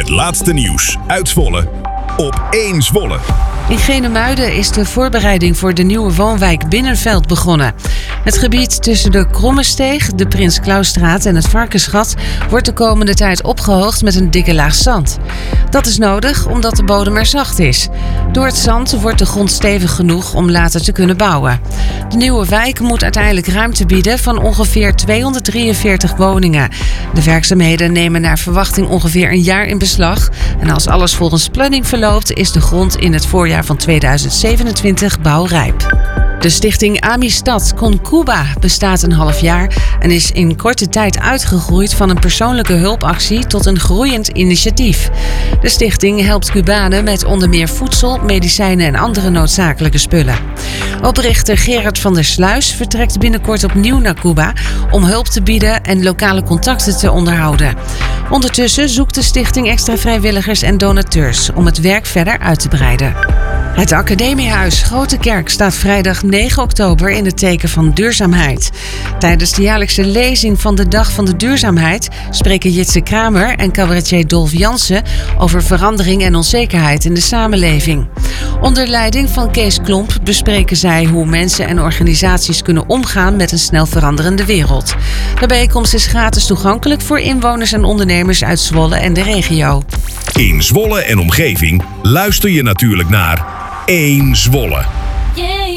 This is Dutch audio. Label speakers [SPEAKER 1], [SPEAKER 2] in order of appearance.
[SPEAKER 1] Het laatste nieuws uit Zwolle op 1 Zwolle.
[SPEAKER 2] In Genemuiden is de voorbereiding voor de nieuwe woonwijk Binnenveld begonnen. Het gebied tussen de Krommesteeg, de Prins Clausstraat en het Varkensgat wordt de komende tijd opgehoogd met een dikke laag zand. Dat is nodig omdat de bodem er zacht is. Door het zand wordt de grond stevig genoeg om later te kunnen bouwen. De nieuwe wijk moet uiteindelijk ruimte bieden van ongeveer 243 woningen. De werkzaamheden nemen naar verwachting ongeveer een jaar in beslag. En als alles volgens planning verloopt, is de grond in het voorjaar van 2027 bouwrijp. De stichting Amistad con Cuba bestaat een half jaar en is in korte tijd uitgegroeid van een persoonlijke hulpactie tot een groeiend initiatief. De stichting helpt Cubanen met onder meer voedsel, medicijnen en andere noodzakelijke spullen. Oprichter Gerard van der Sluis vertrekt binnenkort opnieuw naar Cuba om hulp te bieden en lokale contacten te onderhouden. Ondertussen zoekt de stichting extra vrijwilligers en donateurs om het werk verder uit te breiden. Het Academiehuis Grote Kerk staat vrijdag 9 oktober in het teken van duurzaamheid. Tijdens de jaarlijkse lezing van de Dag van de Duurzaamheid spreken Jitse Kramer en cabaretier Dolf Jansen over verandering en onzekerheid in de samenleving. Onder leiding van Kees Klomp bespreken zij hoe mensen en organisaties kunnen omgaan met een snel veranderende wereld. De bijeenkomst is gratis toegankelijk voor inwoners en ondernemers uit Zwolle en de regio.
[SPEAKER 1] In Zwolle en omgeving luister je natuurlijk naar 1 Zwolle.